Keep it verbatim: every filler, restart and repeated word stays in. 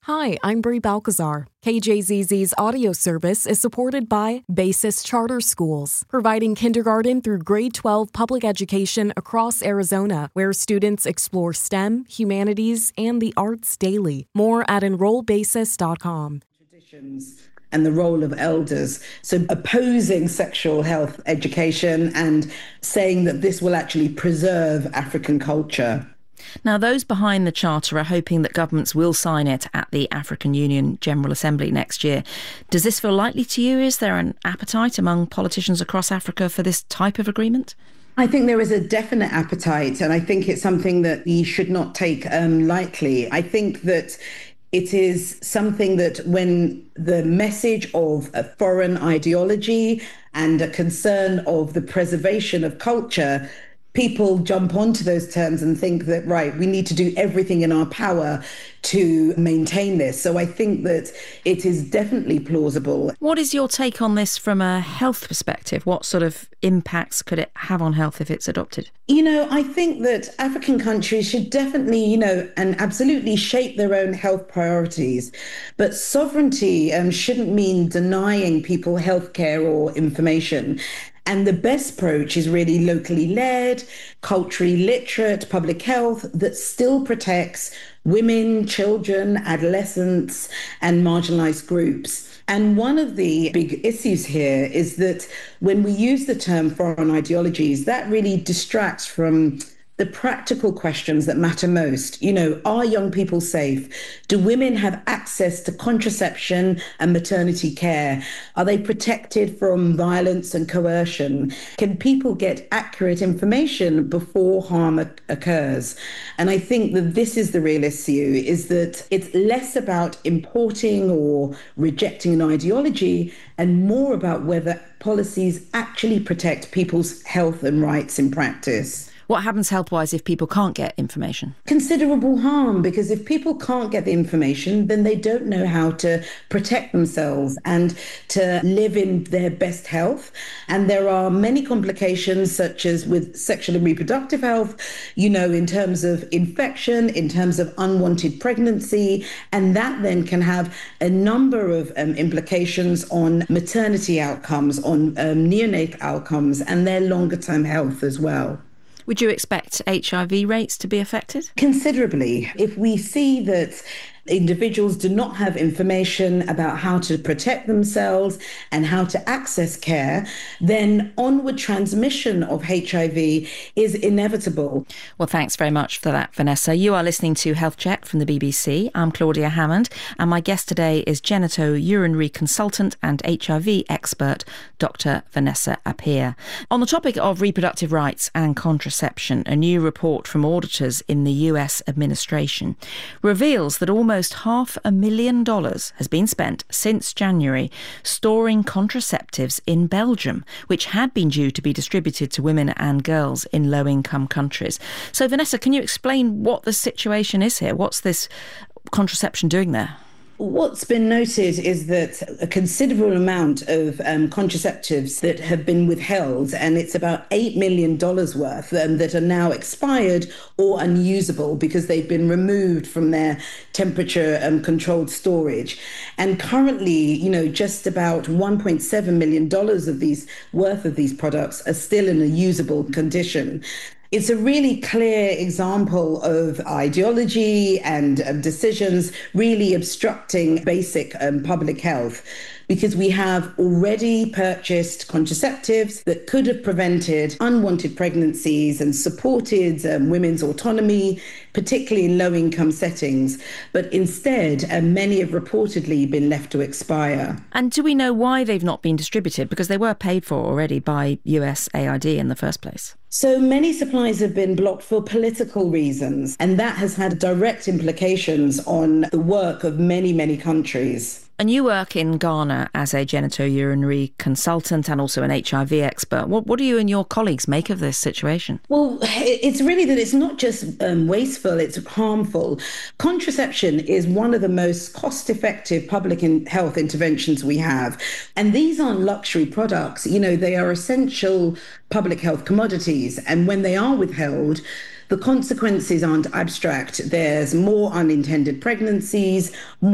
Hi, I'm Brie Balcazar. K J Z Z's audio service is supported by Basis Charter Schools, providing kindergarten through grade twelve public education across Arizona, where students explore STEM, humanities, and the arts daily. More at enroll basis dot com. Traditions and the role of elders. So opposing sexual health education and saying that this will actually preserve African culture. Now, those behind the Charter are hoping that governments will sign it at the African Union General Assembly next year. Does this feel likely to you? Is there an appetite among politicians across Africa for this type of agreement? I think there is a definite appetite, and I think it's something that we should not take um, lightly. I think that it is something that when the message of a foreign ideology and a concern of the preservation of culture, people jump onto those terms and think that, right, we need to do everything in our power to maintain this. So I think that it is definitely plausible. What is your take on this from a health perspective? What sort of impacts could it have on health if it's adopted? You know, I think that African countries should definitely, you know, and absolutely shape their own health priorities. But sovereignty um, shouldn't mean denying people healthcare or information. And the best approach is really locally led, culturally literate public health that still protects women, children, adolescents, and marginalized groups. And one of the big issues here is that when we use the term foreign ideologies, that really distracts from the practical questions that matter most. You know, are young people safe? Do women have access to contraception and maternity care? Are they protected from violence and coercion? Can people get accurate information before harm occurs? And I think that this is the real issue, is that it's less about importing or rejecting an ideology and more about whether policies actually protect people's health and rights in practice. What happens health-wise if people can't get information? Considerable harm, because if people can't get the information, then they don't know how to protect themselves and to live in their best health. And there are many complications, such as with sexual and reproductive health, you know, in terms of infection, in terms of unwanted pregnancy, and that then can have a number of um, implications on maternity outcomes, on um, neonatal outcomes, and their longer-term health as well. Would you expect H I V rates to be affected? Considerably. If we see that individuals do not have information about how to protect themselves and how to access care, then onward transmission of H I V is inevitable. Well, thanks very much for that, Vanessa. You are listening to Health Check from the B B C. I'm Claudia Hammond, and my guest today is genitourinary consultant and H I V expert, Doctor Vanessa Appiah. On the topic of reproductive rights and contraception, a new report from auditors in the U S administration reveals that almost Almost half a million dollars has been spent since January storing contraceptives in Belgium, which had been due to be distributed to women and girls in low-income countries. So, Vanessa, can you explain what the situation is here? What's this contraception doing there? What's been noted is that a considerable amount of um, contraceptives that have been withheld, and it's about eight million dollars worth um, that are now expired or unusable because they've been removed from their temperature um, controlled storage. And currently, you know, just about one point seven million dollars of these worth of these products are still in a usable condition. It's a really clear example of ideology and um, decisions really obstructing basic um, public health, because we have already purchased contraceptives that could have prevented unwanted pregnancies and supported um, women's autonomy, particularly in low-income settings. But instead, uh, many have reportedly been left to expire. And do we know why they've not been distributed? Because they were paid for already by U S A I D in the first place. So many supplies have been blocked for political reasons, and that has had direct implications on the work of many, many countries. And you work in Ghana as a genitourinary consultant and also an H I V expert. What, what do you and your colleagues make of this situation? Well, it's really that it's not just um, wasteful, it's harmful. Contraception is one of the most cost-effective public in health interventions we have. And these aren't luxury products. You know, they are essential public health commodities. And when they are withheld, the consequences aren't abstract. There's more unintended pregnancies, more